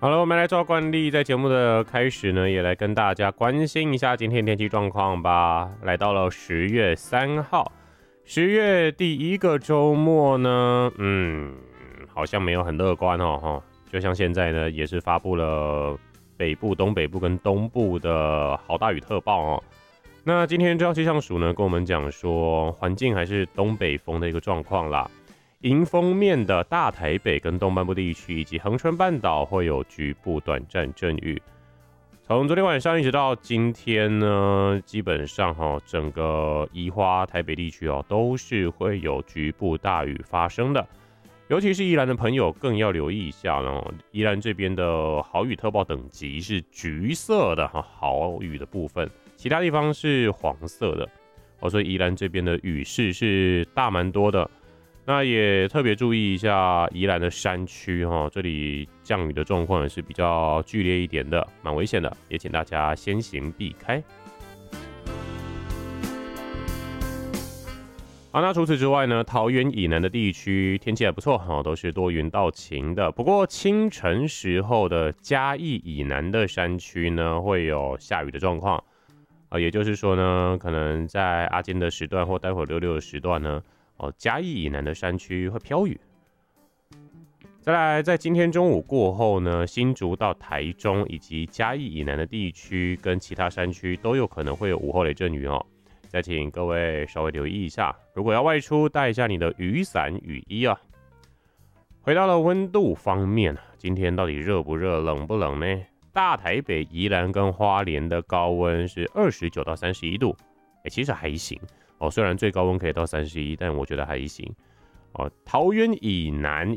好了，我们来照惯例，在节目的开始呢，也来跟大家关心一下今天天气状况吧。来到了10月3号，10月第一个周末呢，好像没有很乐观哦，就像现在呢，也是发布了北部、东北部跟东部的豪大雨特报哦。那今天中央气象署呢，跟我们讲说，环境还是东北风的一个状况啦。迎风面的大台北跟东半部地区以及恒春半岛会有局部短暂阵雨。从昨天晚上一直到今天呢，基本上整个宜花台北地区都是会有局部大雨发生的。尤其是宜兰的朋友更要留意一下了，宜兰这边的豪雨特报等级是橘色的豪雨的部分，其他地方是黄色的所以宜兰这边的雨势是大蛮多的。那也特别注意一下宜兰的山区这里降雨的状况也是比较剧烈一点的，蛮危险的，也请大家先行避开。好，那除此之外呢，桃园以南的地区天气还不错都是多云到晴的。不过清晨时候的嘉义以南的山区呢，会有下雨的状况也就是说呢，可能在阿金的时段或待会66的时段呢。嘉义以南的山区会飘雨。再来，在今天中午过后呢，新竹到台中以及嘉义以南的地区跟其他山区都有可能会有午后雷阵雨再请各位稍微留意一下，如果要外出，带一下你的雨伞、雨衣啊。回到了温度方面，今天到底热不热、冷不冷呢？大台北、宜兰跟花莲的高温是29到31度，其实还行。虽然最高温可以到31，但我觉得还行桃园以南